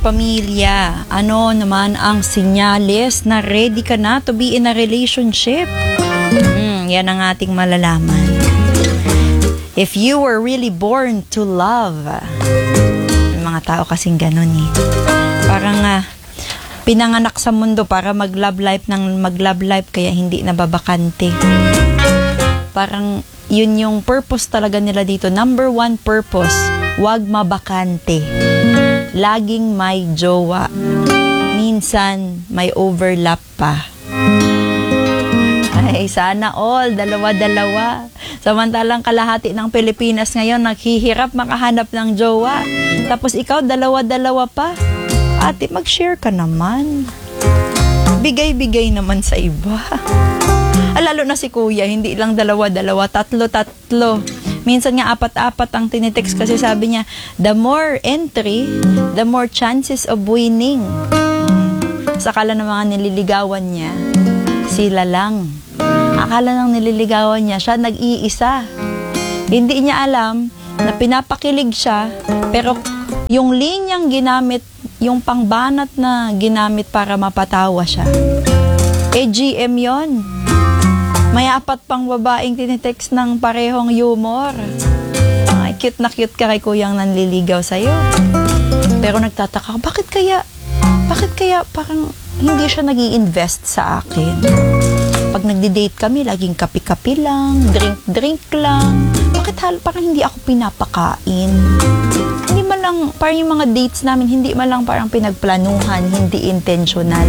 kapamilya, ano naman ang senyales na ready ka na to be in a relationship? Yan ang ating malalaman. If you were really born to love, may mga tao kasing ganun eh. Parang pinanganak sa mundo para mag-love life kaya hindi nababakante. Parang yun yung purpose talaga nila dito. Number 1 purpose, wag mabakante. Laging may jowa. Minsan may overlap pa. Ay, sana all, dalawa-dalawa. Samantalang kalahati ng Pilipinas ngayon naghihirap makahanap ng jowa. Tapos ikaw, dalawa-dalawa pa. Ate, mag-share ka naman. Bigay-bigay naman sa iba. Lalo na si kuya, hindi lang dalawa-dalawa, tatlo-tatlo. Minsan nga apat-apat ang tinitext kasi sabi niya, the more entry, the more chances of winning. Sakala ng mga nililigawan niya, sila lang. Akala ng nililigawan niya, siya nag-iisa. Hindi niya alam na pinapakilig siya, pero yung linyang ginamit, yung pangbanat na ginamit para mapatawa siya, GM yon. May 4 pang babaeng tinitext ng parehong humor. Ay, cute na cute ka kay kuyang nanliligaw sa'yo. Pero nagtataka, bakit kaya parang hindi siya nag-i-invest sa akin? Pag nagdi-date kami, laging kapi-kapi lang, drink lang. Bakit parang hindi ako pinapakain? Hindi man lang, parang yung mga dates namin, hindi man lang parang pinagplanuhan, hindi intentional.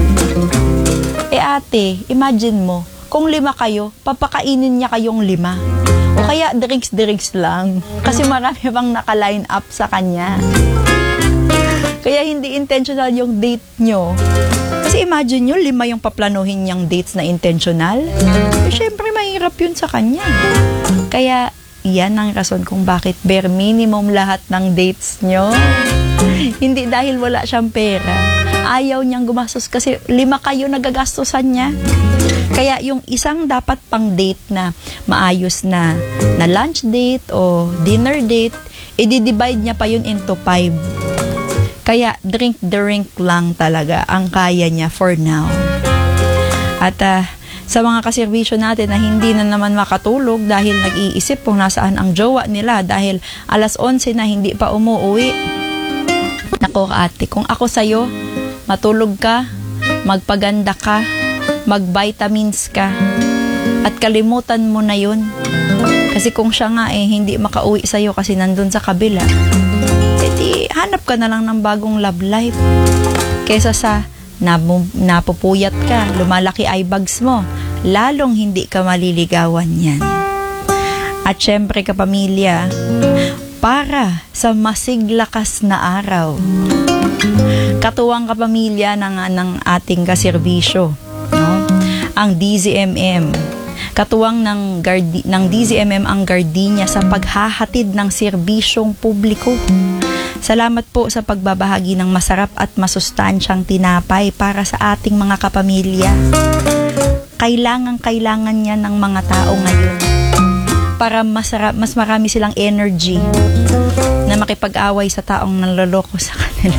Ate, imagine mo, kung 5 kayo, papakainin niya kayong 5. O kaya drinks lang. Kasi marami pang naka-line up sa kanya. Kaya hindi intentional yung date nyo. Kasi imagine nyo, 5 yung paplanuhin niyang dates na intentional. Siyempre, mahirap yun sa kanya. Kaya, yan ang rason kung bakit bare minimum lahat ng dates nyo. Hindi dahil wala siyang pera. Ayaw niyang gumastos kasi 5 kayo nagagastosan niya. Kaya yung isang dapat pang date na maayos na lunch date o dinner date, i-divide niya pa yun into 5. Kaya drink lang talaga ang kaya niya for now. At sa mga kaserbisyo natin na hindi na naman makatulog dahil nag-iisip kung nasaan ang jowa nila dahil 11:00 na hindi pa umuwi. Nako ate, kung ako sa'yo, matulog ka, magpaganda ka, mag-vitamins ka, at kalimutan mo na yun. Kasi kung siya nga hindi makauwi sa'yo kasi nandun sa kabila, edi hanap ka na lang ng bagong love life. Kesa sa napupuyat ka, lumalaki eye bags mo, lalong hindi ka maliligawan yan. At syempre kapamilya, para sa masiglakas na araw, katuwang kapamilya ng ating kaserbisyo, no? Ang DZMM. Katuwang ng DZMM ang Gardenia sa paghahatid ng serbisyong publiko. Salamat po sa pagbabahagi ng masarap at masustansyang tinapay para sa ating mga kapamilya. Kailangan niya ng mga tao ngayon para mas marami silang energy na makipag-away sa taong nanloloko sa kanila.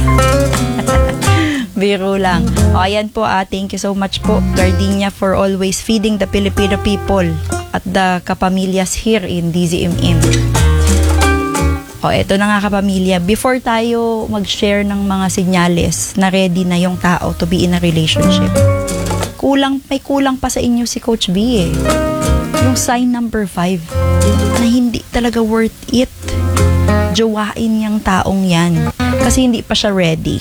Biro lang. O, ayan po, thank you so much po, Gardenia, for always feeding the Filipino people at the kapamilyas here in DZMM. O, eto na nga kapamilya. Before tayo mag-share ng mga senyales na ready na yung tao to be in a relationship, may kulang pa sa inyo si Coach B Yung sign number 5 na hindi talaga worth it. Jowain yung taong yan kasi hindi pa siya ready.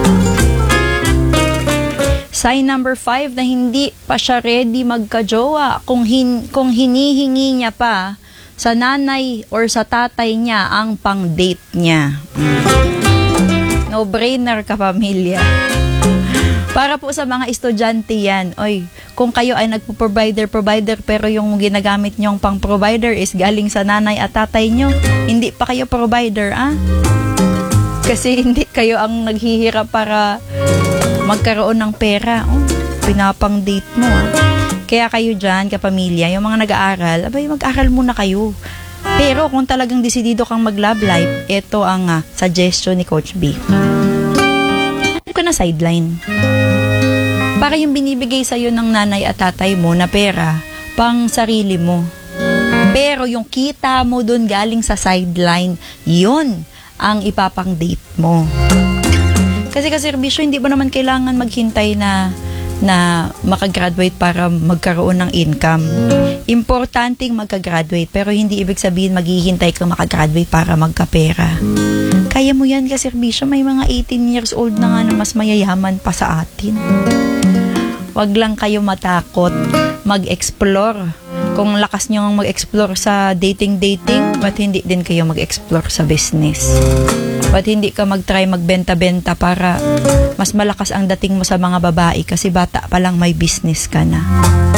Sign number 5 na hindi pa siya ready magka-jowa kung hinihingi niya pa sa nanay or sa tatay niya ang pang-date niya. No-brainer kapamilya. Para po sa mga estudyante yan, kung kayo ay nagpo-provider pero yung ginagamit nyong pang-provider is galing sa nanay at tatay nyo, hindi pa kayo provider, Kasi hindi kayo ang naghihirap para magkaroon ng pera. Pinapang-date mo, Kaya kayo dyan, kapamilya, yung mga nag-aaral, mag-aaral muna kayo. Pero kung talagang desidido kang mag-love life, ito ang suggestion ni Coach B. ka na sideline. Para yung binibigay sa'yo ng nanay at tatay mo na pera, pang sarili mo. Pero yung kita mo dun galing sa sideline, yun ang ipapang date mo. Kasi kaserbisyo, hindi mo naman kailangan maghintay na makagraduate para magkaroon ng income. Importanteng magka-graduate, pero hindi ibig sabihin maghihintay kang makagraduate para magkapera. Kaya mo yan kaserbisyo, may mga 18 years old na nga na mas mayayaman pa sa atin. Wag lang kayo matakot mag-explore. Kung lakas nyo mag-explore sa dating, ba't hindi din kayo mag-explore sa business? Ba't hindi ka mag-try magbenta-benta para mas malakas ang dating mo sa mga babae kasi bata pa lang may business ka na?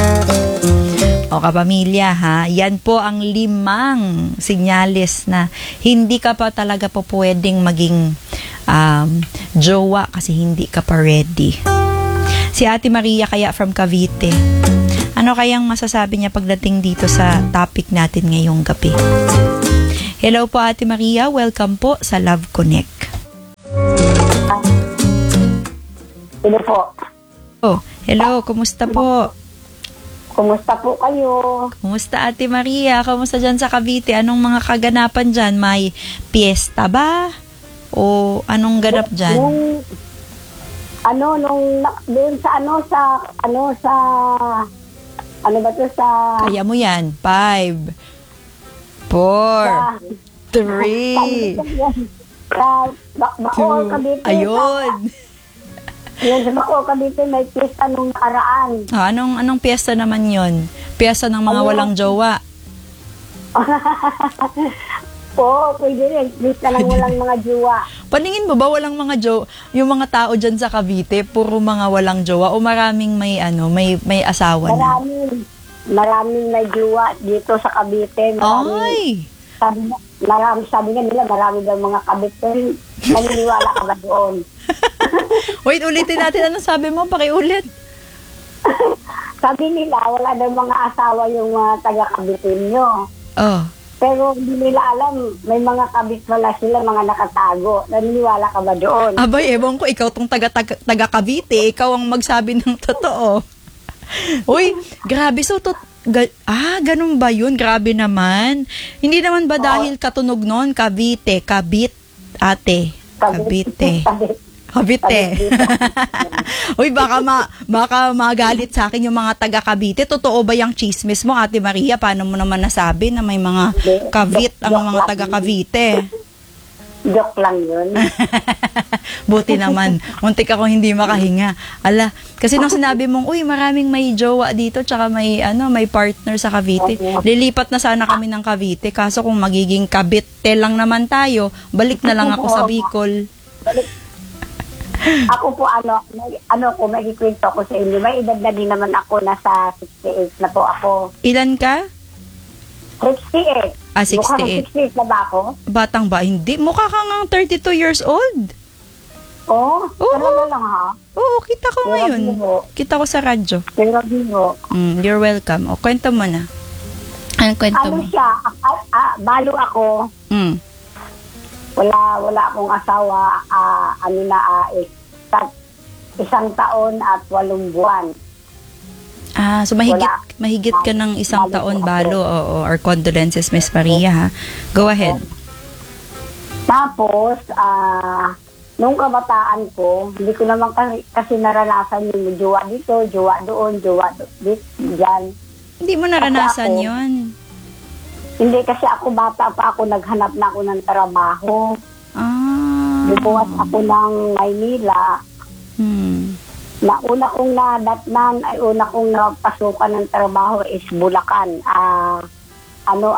O kapamilya ha, yan po ang 5 senyales na hindi ka pa talaga po pwedeng maging jowa kasi hindi ka pa ready. Si Ate Maria kaya from Cavite. Ano kayang masasabi niya pagdating dito sa topic natin ngayong gabi? Hello po Ate Maria, welcome po sa Love Connect. Hello po. Oh, hello, kumusta po? Kumusta po kayo? Kumusta Ate Maria? Kumusta dyan sa Cavite? Anong mga kaganapan dyan? May piyesta ba? O anong ganap dyan? Doon sa ano ba to sa... Kaya mo yan. 5, 4, 3, Sa Bacoor, 2. Cavite. Ayun. Yun, sa Bacoor, Cavite, may pista nung nakaraan. Anong piyesta naman yon? Piyesta ng mga walang jowa. Oo, pwede rin. Pista ng walang mga jowa. Paningin mo ba walang mga yung mga tao dyan sa Cavite, puro mga walang jowa o maraming may asawa na? Maraming may jowa dito sa Cavite. Ay! Sabi nga nila, marami daw mga Cavite. Naniniwala ka ba doon? Wait, ulitin natin. Anong sabi mo? Pakiulit. Sabi nila, wala daw mga asawa yung mga taga-Cavite nyo. Oh. Pero hindi nila alam, may mga kabit pala sila, mga nakatago. Naniniwala ka ba doon? Abay, ewan ko, ikaw tong taga Cavite, ikaw ang magsabi ng totoo. Uy, grabe. So, ganun ba yun? Grabe naman. Hindi naman ba dahil katunog nun? Cavite, ate. Cavite. Uy, baka magalit sa akin yung mga taga Cavite. Totoo ba yung chismis mo, Ate Maria? Paano mo naman nasabi na may mga Cavite ang mga taga Cavite? Joke lang yun. Buti naman. Muntik ako hindi makahinga. Ala, kasi nung sinabi mong, uy, maraming may jowa dito tsaka may partner sa Cavite. Lilipat na sana kami ng Cavite. Kaso kung magiging Cavite lang naman tayo, balik na lang ako sa Bicol. Ako po, may ikwento ko sa inyo. May edad na din naman ako, nasa 68 na po ako. Ilan ka? 68. 68. Mukhang 68 na ba ako? Batang ba? Hindi. Mukha ka nga 32 years old. Oo? Talaga lang ha? Oo, kita ko ngayon. Kita ko sa radyo. Pero biho. You're welcome. O, kwento mo na. Anong kwento mo? Siya? Balo ako. Wala akong asawa. Isang taon at 8 buwan. So mahigit ka ng 1 taon balo. Oo, our condolences, Miss Maria, ha? Go ahead. Tapos, nung kabataan ko, hindi ko naman kasi naranasan yung jowa dito, jowa doon, jowa dito, dyan. Hindi mo naranasan yon? Hindi, kasi ako bata pa ako, naghanap na ako ng trabaho. Bubuwas ako ng Maynila. Una kong napasukan ng trabaho is Bulacan. Ano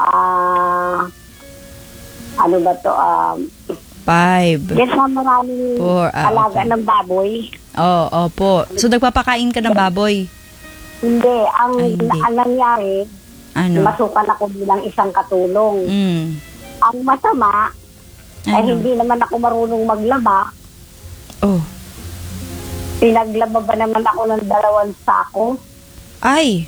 ba to? 5. Yes, maraming 4. alaga ng baboy. Opo. So, nagpapakain ka ng baboy? Hindi. Ang nangyari, masukan ako bilang isang katulong. Ang masama, ay hindi naman ako marunong maglaba. Pinaglaba ba naman ako ng 2 sako? Ay!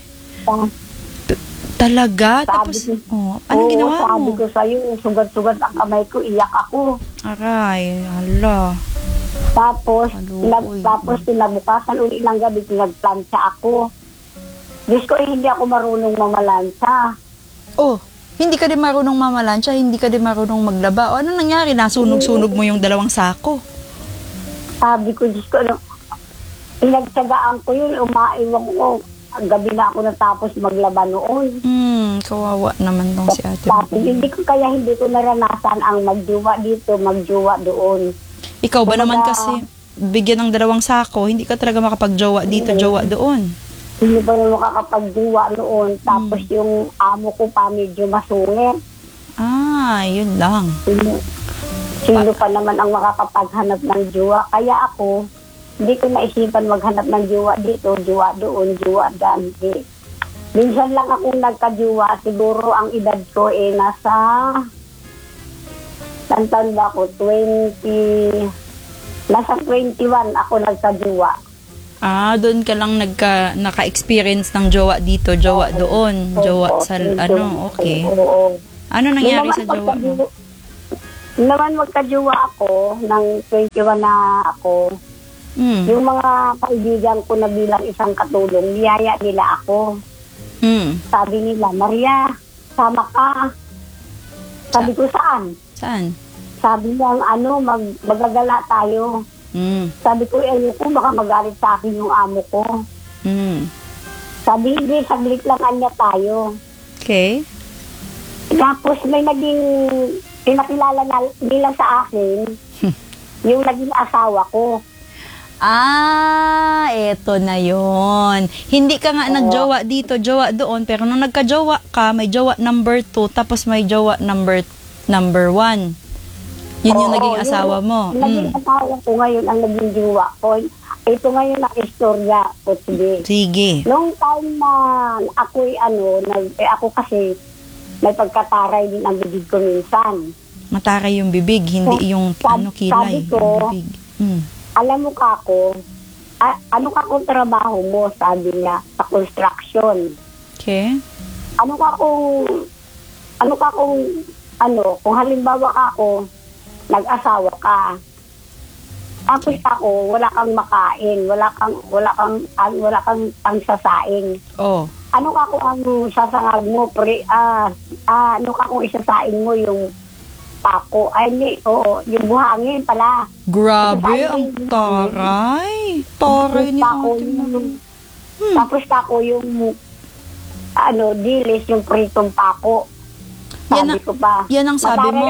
Talaga? Tapos, anong ginawa mo? Sabi ko sa'yo, sugat-sugat ang kamay ko, iyak ako. Aray, hala. Tapos, Alukoy. tapos kinabukasan uli ng gabi, nagplancha ako. Diyos ko, hindi ako marunong mamalansa. Oh, hindi ka din marunong mamalansya, hindi ka din marunong maglaba. O ano nangyari? Nasunog-sunog mo yung 2 sako. Sabi ko, Diyos ko, pinagsagaan ko yun, umaiwang ko. Ang gabi na ako natapos maglaba noon. Kawawa naman tong si ate. Tapos, hindi ko naranasan ang magjuwa dito, magjuwa doon. Ikaw ba naman Kumbaga, kasi bigyan ng 2 sako, hindi ka talaga makapagjowa dito, jowa doon. Hindi ba na makakapagjuwa noon? Tapos yung amo ko pa medyo masungit. Yun lang. Sino pa naman ang makakapaghanap ng juwa? Kaya ako, hindi ko naisipan maghanap ng juwa dito, juwa doon, juwa dyan. Minsan lang akong nagka-juwa. Siguro ang edad ko nasa, tantan ba ako, nasa 21 ako nagka-juwa. Doon ka lang naka-experience ng jowa dito, jowa doon, jowa sa okay. Oo. Ano nangyari sa jowa mo? Naman magka-jowa ako, ng 21 na ako, yung mga kaibigan ko na bilang isang katulong, niyaya nila ako. Sabi nila, Maria, sama ka. Sabi ko, saan? Saan? Sabi niya, magagala tayo. Sabi ko, ayoko, baka magalit sa akin yung amo ko. Sabi, hindi, saglit lang anya tayo. Okay. Tapos may naging pinakilala nila sa akin, yung naging asawa ko. Eto na yon. Hindi ka nga nagjowa dito, jowa doon, pero nung nagka-jowa ka, may jowa number 2, tapos may jowa number 1. Yun yung naging asawa mo. Naging asawa ko ngayon ang naging jowa ko. Ito ngayon ang istorya ko, Sige. Nung time na ako'y ako kasi may pagkataray din ang bibig ko minsan. Mataray yung bibig, hindi yung kilay. Sabi ko, bibig. Alam mo kako, ano kung trabaho mo, sabi niya, sa construction. Okay. Kung halimbawa ako, nag-asawa ka. Tapos ako, wala kang makain, wala kang pangsasaing. Oh. Ano ka kung ang sasangag mo, ano ka kung isasaing mo yung pako? Yung buhangin pala. Grabe, ang taray. Taray ni ate mo. Tapos tako yung dilis, yung pritong pako. Sabi ko pa. Yan ang sabi mo.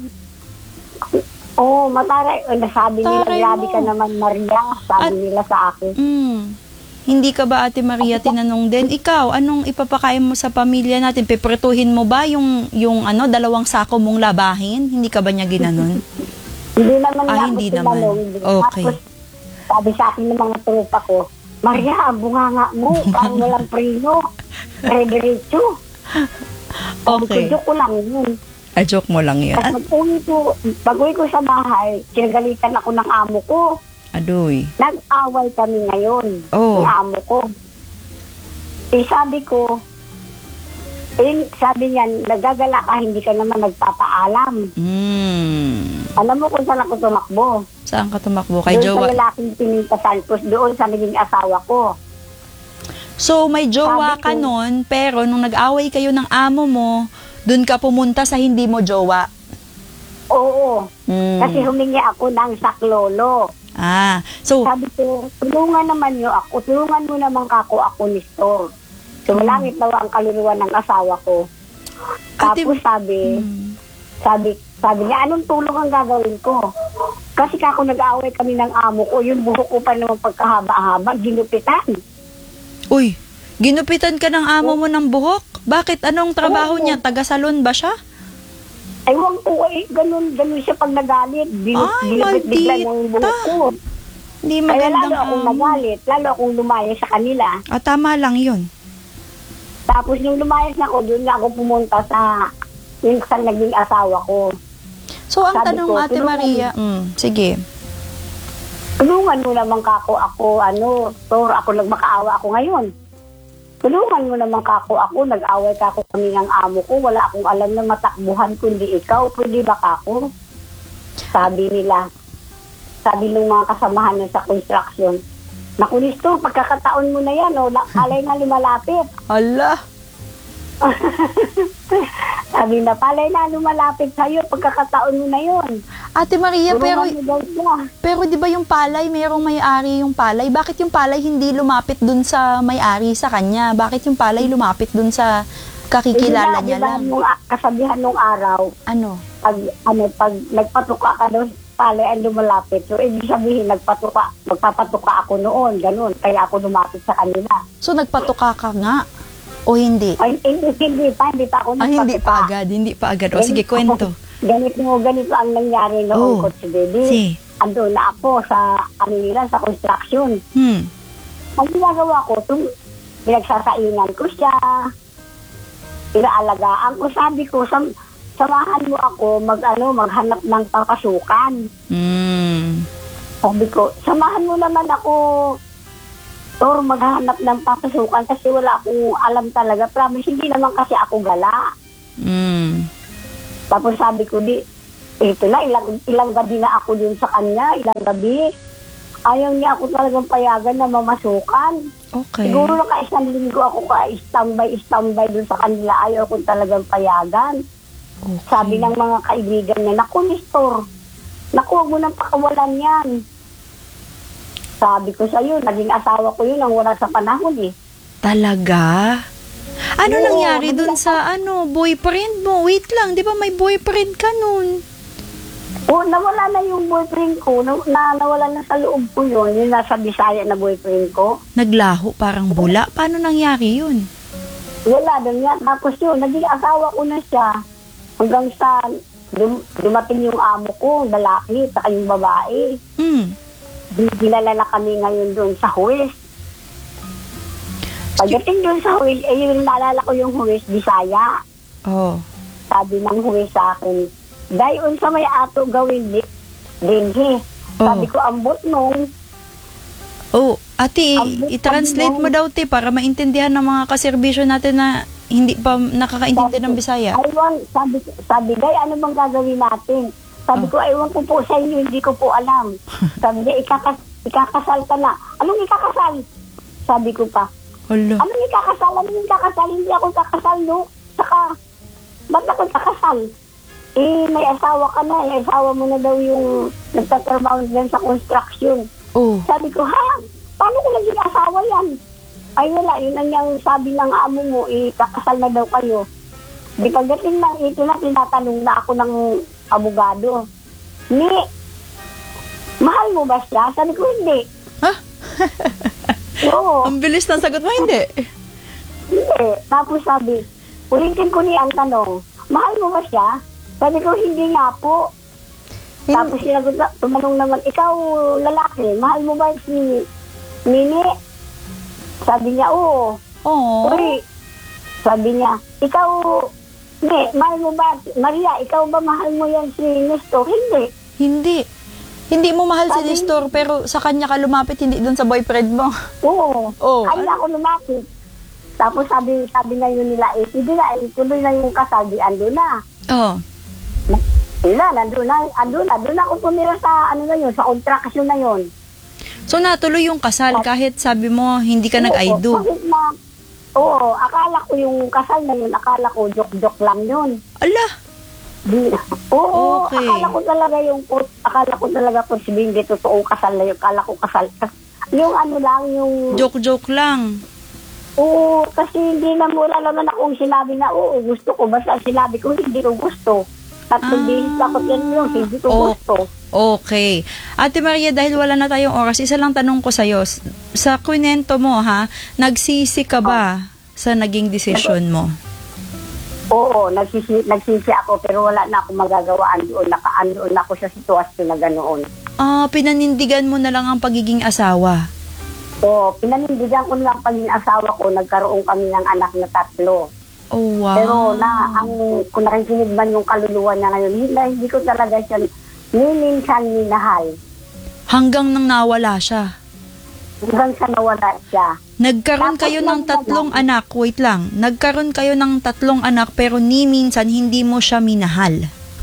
Mataray. Nasabi nila, grabe ka naman, Maria. Sabi nila sa akin. Hindi ka ba, Ate Maria, tinanong din, ikaw, anong ipapakain mo sa pamilya natin? Pepretuhin mo ba yung 2 sako mong labahin? Hindi ka ba niya ginanon? Hindi naman hindi naman. Okay. Tapos, sabi sa akin ng mga tropa ko, Maria, ang bunganga mo, parang walang prino. Diretso. Okay. Joke ko lang yun. Joke mo lang yan. Pag-uwi ko sa bahay, sinagalitan ako ng amo ko. Adoy. Nag-away kami ngayon. Oh. Ng amo ko. Sabi niya, nagagala ka, hindi ka naman nagpapaalam. Alam mo kung saan ako tumakbo? Saan ka tumakbo? Kay doon jowa? Sa lalaking pinintasan ko, doon sa naging asawa ko. So, may jowa ka nun, pero nung nag-away kayo ng amo mo, doon ka pumunta sa hindi mo jowa? Oo. Kasi humingi ako ng saklolo. So, sabi ko, tulungan naman niyo ako. Tulungan mo naman ako ni Store. Sumalangit daw ang kaluluwa ng asawa ko. Tapos sabi niya, anong tulong ang gagawin ko? Kasi kako nag-away kami ng amo ko, yung buhok ko pa naman pagkahaba-haba, ginupitan. Uy, ginupitan ka ng amo mo ng buhok? Bakit? Anong trabaho niya? Taga-salon ba siya? Ewan ko ganun siya pag nagalit. Ginupit bigla yung buhok ko. Hindi Kaya magandang lalo akong nagalit, lalo akong lumaya sa kanila. Tama lang yun. Tapos nung lumayas na ako, doon na ako pumunta sa yung naging asawa ko. So, ang Sabi tanong, ko, Ate Maria, sige. Tulungan mo naman ako, Tor, ako nagmakaawa ako ngayon. Tulungan mo naman ako, nag-away kami ng amo ko, wala akong alam na matakbuhan kundi ikaw, pwede ba kako? Sabi sabi ng mga kasamahan niya sa construction, naku Nestor, pagkakataon mo na yan, alay na lumalapit. Ala. Sabi na, palay na lumalapit sa'yo, pagkakataon mo na yun. Ate Maria, Tulungan mo daw siya. pero di ba yung palay, mayroong may-ari yung palay? Bakit yung palay hindi lumapit dun sa may-ari sa kanya? Bakit yung palay lumapit dun sa kakikilala niya lang? Kasabihan nung araw, Ano? pag nagpatuka ka doon, palay ang lumalapit. So, ibig sabihin, magpapatuka ako noon, ganun. Kaya ako lumapit sa kanila. So, nagpatuka ka nga? O hindi? Ay, hindi pa ako nagpatuka. Hindi pa agad. O, sige, kwento. Ganito ang nangyari noong Coach Baby. Si. Ando na ako sa sa construction. Ang ginagawa ko, pinagsasainan ko siya, inaalagaan ko, sabi ko, samahan mo ako maghanap ng papasukan. Sabi ko, samahan mo naman ako, or maghanap ng papasukan kasi wala akong alam talaga. Promise, hindi naman kasi ako gala. Tapos sabi ko, ito na, ilang gabi na ako dun sa kanya, ilang gabi. Ayaw niya ako talagang payagan na mamasukan. Okay. Siguro naka-isang linggo ako ka-standby dun sa kanila. Ayaw ko talagang payagan. Okay. Sabi ng mga kaibigan niya, naku, Nestor, naku, huwag mo nang pakawalan yan. Sabi ko sa'yo, naging asawa ko yun ang wala sa panahon eh. Talaga? Ano Oo, nangyari dun sa boyfriend mo? Wait lang, di ba may boyfriend ka nun? Nawala na yung boyfriend ko. Nawala na sa loob ko yun. Yung nasa Bisaya na boyfriend ko. Naglaho, parang bula. Paano nangyari yun? Wala doon yan. Tapos yun, naging asawa ko na siya. Hanggang sa dumating yung amo ko, lalaki, saka yung babae. Dinala na kami ngayon doon sa huwes. Pagdating doon sa huwes, yung naalala ko yung huwes, Bisaya. Oh. Sabi ng huwes sa akin, dayon sa may ato gawin dinhi. Sabi ko, ambot nung. Oh, ate, Ambot, i-translate mo daw, te, para maintindihan ng mga kaserbisyo natin na hindi pa nakakaintindi ng Bisaya. Aywan, sabi, day, ano bang gagawin natin? Sabi ko, aywan ko po sa inyo, hindi ko po alam. Sabi niya, ikakasal ka na. Anong ikakasal? Sabi ko pa, Hala. anong ikakasal? Hindi ako kakasal, no? Saka, ba't ako kakasal? May asawa ka na. May asawa mo na daw yung nagtatrabaho dyan sa construction. Oh. Sabi ko, paano ko naging asawa yan? Ay wala, yun ang yung sabi ng amo mo, kakasal na daw kayo. Di pagdating ng ito na, tinatanong na ako ng abogado. Mahal mo ba siya? Sabi ko, hindi. Ha? Oo. Ang bilis ng sagot mo, hindi. Hindi. Tapos sabi, ulitin ko niya ang tanong, mahal mo ba siya? Sabi ko, hindi nga po. Tapos tumanong naman, ikaw lalaki, mahal mo ba si Nini? Sabi niya, oo. Oh. Uy, sabi niya, ikaw, hindi, mahal mo ba, Maria, ikaw ba mahal mo yan si Nestor? Hindi. Hindi mo mahal si Nestor, pero sa kanya ka lumapit, hindi dun sa boyfriend mo. Oo. Oh. Kaya ako lumapit. Tapos sabi na yun nila, sige na, tuloy na yung kasal, di ando na. Oh. Nandun na ako tumira sa sa contraction na yun. So, natuloy yung kasal kahit sabi mo, hindi ka nag-I-do. Oo, akala ko yung kasal na yun, akala ko joke-joke lang yun. Ala! Oo, Okay. akala ko talaga kung sabihin di totoong kasal na yun, akala ko kasal. Yung yung... Joke-joke lang. Oo, kasi hindi na mula naman akong sinabi na, oo, gusto ko. Basta sinabi ko, hindi ko gusto. Tatlong beses ako yan yung, hindi ko gusto. Okay. Ate Maria, dahil wala na tayong oras, isa lang tanong ko sa'yo. Sa kwento mo, nagsisi ka ba sa naging desisyon mo? Oo, nagsisi ako, pero wala na akong magagawa. Andoon ako sa sitwasyon na ganoon. Pinanindigan mo na lang ang pagiging asawa. Oo, pinanindigan ko lang pagiging asawa ko, nagkaroon kami ng anak na 3. Oh, wow. Pero kung nakikinig man yung kaluluwa niya ngayon, hindi ko talaga siya minsan minahal. Hanggang nang nawala siya. Hanggang sa nawala siya. Nagkaroon kayo ng 3 anak. Wait lang. Nagkaroon kayo ng 3 anak pero ni minsan hindi mo siya minahal.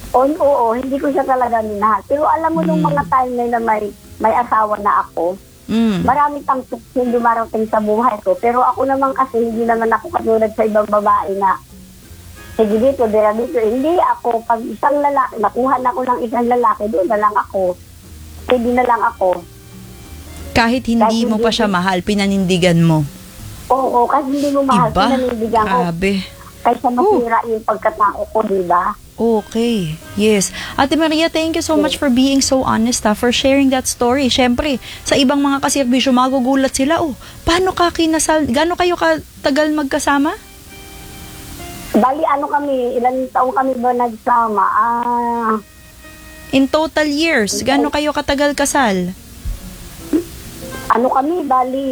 Oo, hindi ko siya talaga minahal. Pero alam mo, nung mga time na yun na may asawa na ako, maraming tangtok yung dumarating sa buhay ko. Pero ako naman kasi, hindi naman ako katulad sa ibang babae na, sige dito, dira dito. Hindi ako, pag isang lalaki, nakuha na ako ng isang lalaki, doon na lang ako. Hindi na lang ako. Kahit hindi mo pa siya mahal, pinanindigan mo. Oo, kasi hindi mo mahal, Iba? pinanindigan ko. Grabe. Kaysa masira yung pagkatao ko, di ba? Okay. Yes. Ate Maria, thank you so much for being so honest, for sharing that story. Siyempre, sa ibang mga kaserbisyo, magugulat sila, paano ka kinasal? Gano'n kayo katagal magkasama? Bali, ilang taong kami ba nagsama? In total years, gano'n kayo katagal kasal? Bali,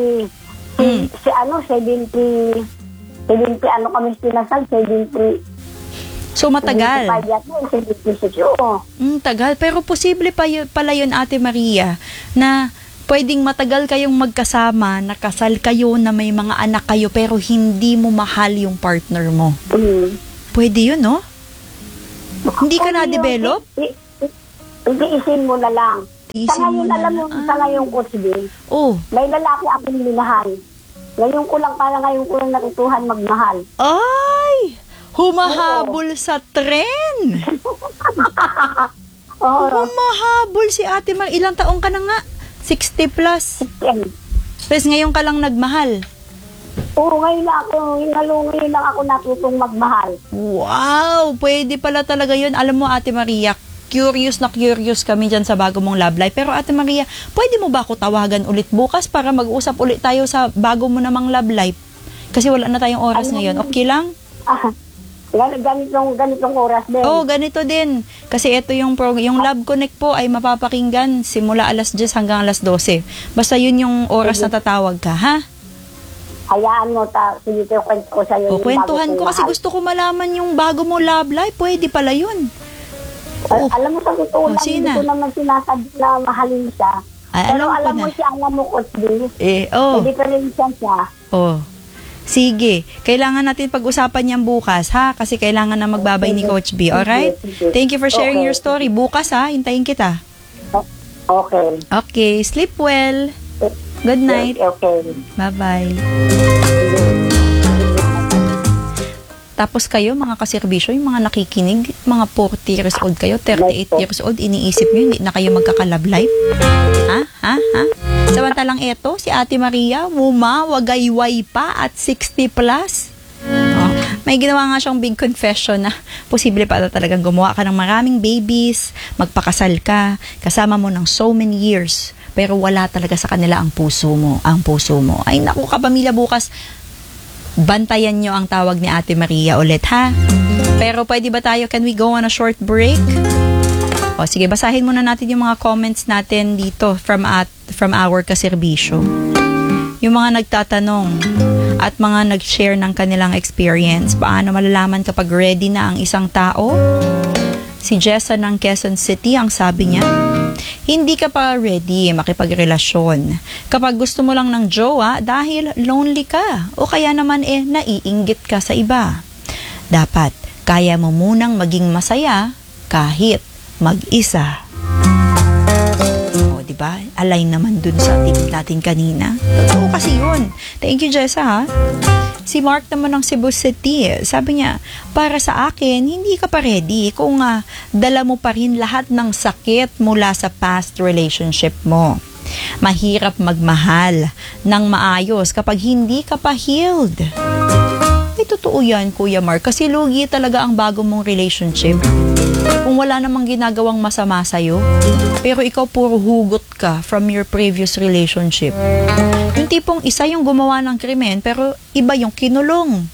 70 kami sinasal, 70. So, matagal. 75 yata, 76, oo. Tagal. Pero posible pala yun, Ate Maria, na pwedeng matagal kayong magkasama, nakasal kayo, na may mga anak kayo, pero hindi mo mahal yung partner mo. Pwede yun, no? Hindi ka na-develop? Isin mo na lang. Sa ngayon, alam mo, sa ngayon ko, may lalaki akong minahal. Ngayon ko lang natutuhan magmahal. Ay! Humahabol sa tren! Humahabol si Ate Mar. Ilang taong ka na nga? 60 plus. Tapos ngayon ka lang nagmahal. Oo, ngayon lang ako natutong magmahal. Wow! Pwede pala talaga yun. Alam mo, Ate Maria, curious kami dyan sa bago mong love life. Pero Ate Maria, pwede mo ba ako tawagan ulit bukas para mag-usap ulit tayo sa bago mo namang love life? Kasi wala na tayong oras ngayon. Okay lang? Ganitong oras din. Oo, ganito din. Kasi ito yung Love Connect po ay mapapakinggan simula alas 10 hanggang alas 12. Basta yun yung oras na tatawag ka, ha? Hayaan mo, sige, kwento ko sa'yo. Kwentuhan ko kasi gusto ko malaman yung bago mo love life. Pwede pala yun. Alam mo, sa totoo lang, hindi ko naman sinasabi na mahalin siya. Pero alam mo, Coach B. Pwede pa rin siya. Sige, kailangan natin pag-usapan yan bukas, ha? Kasi kailangan na magbabay ni Coach B, alright? Thank you for sharing your story. Bukas, ha? Hintayin kita. Okay. Okay, sleep well. Good night. Okay. Bye-bye. Tapos kayo, mga kaserbisyo, yung mga nakikinig, mga 40 years old kayo, 38 years old, iniisip nyo, hindi na kayo magkakalab life? Ha? Samantalang eto, si Ate Maria, wagayway pa at 60 plus. May ginawa nga siyang big confession na posible pa talagang gumawa ka ng maraming babies, magpakasal ka, kasama mo ng so many years, pero wala talaga sa kanila ang puso mo. Ay naku, kapamilya, bukas, bantayan nyo ang tawag ni Ate Maria ulit, ha? Pero pwede ba tayo, can we go on a short break? Sige, basahin muna natin yung mga comments natin dito from our kaserbisyo. Yung mga nagtatanong at mga nag-share ng kanilang experience. Paano malalaman kapag ready na ang isang tao? Si Jessa ng Quezon City, ang sabi niya, hindi ka pa ready makipagrelasyon kapag gusto mo lang ng jowa dahil lonely ka o kaya naman naiinggit ka sa iba. Dapat kaya mo munang maging masaya kahit mag-isa. Diba? Align naman dun sa tip natin kanina. Totoo kasi yun. Thank you, Jessa, ha? Si Mark naman ng Cebu City, sabi niya, para sa akin, hindi ka pa ready kung dala mo pa rin lahat ng sakit mula sa past relationship mo. Mahirap magmahal ng maayos kapag hindi ka pa healed. Ay, totoo yan, Kuya Mark, kasi lugi talaga ang bago mong relationship. Kung wala namang ginagawang masama sa'yo, pero ikaw puro hugot ka from your previous relationship. Yung tipong isa yung gumawa ng krimen, pero iba yung kinulong.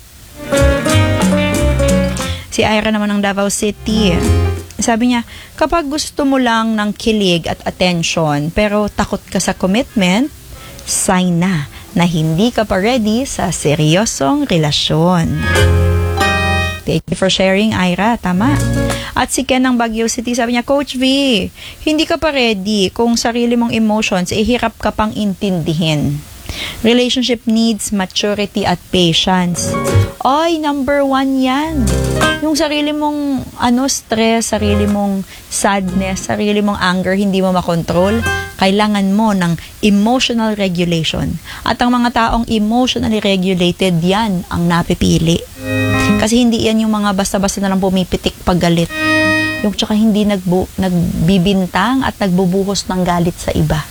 Si Ira naman ng Davao City, sabi niya, kapag gusto mo lang ng kilig at attention, pero takot ka sa commitment, sign na hindi ka pa ready sa seryosong relasyon. Thank you for sharing, Ira. Tama. At si Ken ng Baguio City, sabi niya, Coach V, hindi ka pa ready kung sarili mong emotions, hirap ka pang intindihin. Relationship needs maturity at patience. Ay, number 1 yan. Yung sarili mong stress, sarili mong sadness, sarili mong anger, hindi mo makontrol, kailangan mo ng emotional regulation. At ang mga taong emotionally regulated, yan ang napipili. Kasi hindi yan yung mga basta-basta na lang pumipitik pag galit. Yung tsaka hindi nagbibintang at nagbubuhos ng galit sa iba.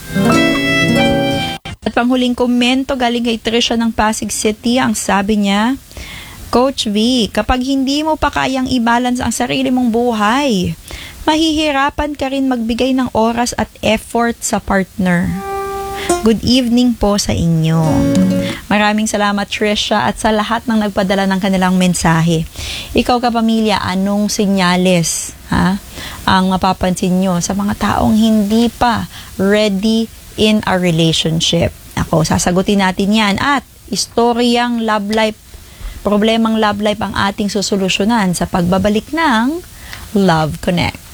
At panghuling komento galing kay Trisha ng Pasig City, ang sabi niya, Coach V, kapag hindi mo pa kayang i-balance ang sarili mong buhay, mahihirapan ka rin magbigay ng oras at effort sa partner. Good evening po sa inyo. Maraming salamat, Trisha, at sa lahat ng nagpadala ng kanilang mensahe. Ikaw, kapamilya, anong senyales ang mapapansin nyo sa mga taong hindi pa ready in a relationship? Ako, sasagutin natin yan. At istoryang love life, problemang love life ang ating susolusyonan sa pagbabalik ng Love Connect.